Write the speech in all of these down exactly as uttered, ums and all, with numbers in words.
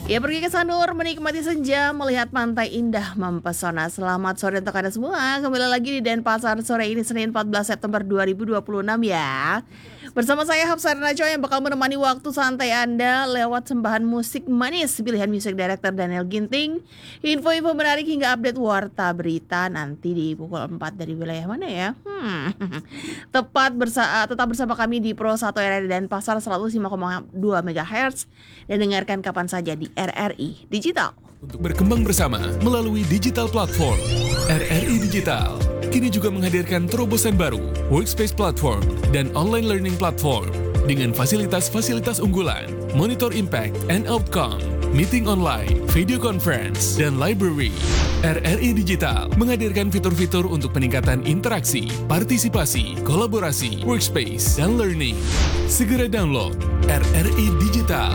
Ya, pergi ke Sanur menikmati senja, melihat pantai indah mempesona. Selamat sore untuk Anda semua. Kembali lagi di Denpasar sore ini Senin empat belas September dua ribu dua puluh enam ya. Bersama saya Hapsari Najwa yang bakal menemani waktu santai Anda lewat sembahan musik manis pilihan music director Daniel Ginting. Info-info menarik hingga update warta berita nanti di pukul empat dari wilayah mana ya? Hmm. Tepat bersa tetap bersama kami di Pro satu R R I Denpasar seratus lima koma dua megahertz dan dengarkan kapan saja di R R I Digital. Untuk berkembang bersama melalui digital platform, R R I Digital kini juga menghadirkan terobosan baru, workspace platform dan online learning platform dengan fasilitas-fasilitas unggulan, monitor impact and outcome, meeting online, video conference, dan library. R R I Digital menghadirkan fitur-fitur untuk peningkatan interaksi, partisipasi, kolaborasi, workspace, dan learning. Segera download R R I Digital.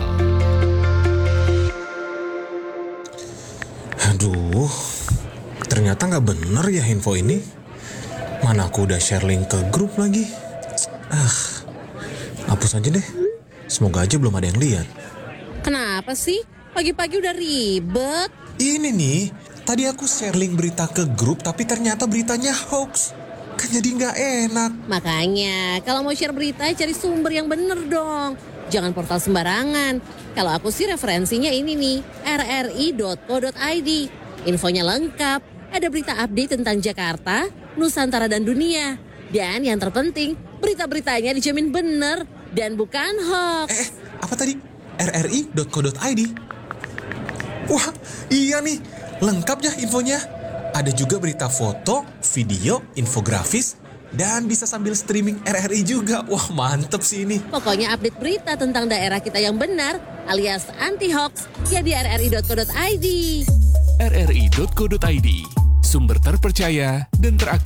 Aduh, ternyata nggak bener ya info ini. Mana aku udah share link ke grup lagi. Ah, hapus aja deh. Semoga aja belum ada yang lihat. Kenapa sih? Pagi-pagi udah ribet. Ini nih, tadi aku share link berita ke grup tapi ternyata beritanya hoax. Kan jadi nggak enak. Makanya, kalau mau share berita cari sumber yang bener dong. Jangan portal sembarangan. Kalau aku sih referensinya ini nih, r r i dot co dot i d. Infonya lengkap. Ada berita update tentang Jakarta, Nusantara dan dunia. Dan yang terpenting, berita-beritanya dijamin bener dan bukan hoax. Eh, apa tadi? r r i dot co dot i d. Wah, iya nih. Lengkap ya infonya. Ada juga berita foto, video, infografis, dan bisa sambil streaming R R I juga. Wah, mantep sih ini. Pokoknya update berita tentang daerah kita yang benar alias anti-hoax ya di r r i dot co dot i d. r r i dot co dot i d, sumber terpercaya dan teraktif.